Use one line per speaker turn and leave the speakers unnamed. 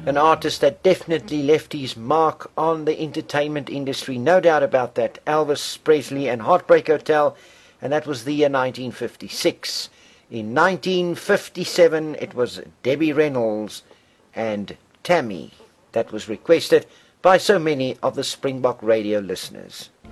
An artist that definitely left his mark on the entertainment industry, no doubt about that. Elvis Presley and Heartbreak Hotel, and that was the year 1956. In 1957, it was Debbie Reynolds and Tammy that was requested by so many of the Springbok radio listeners.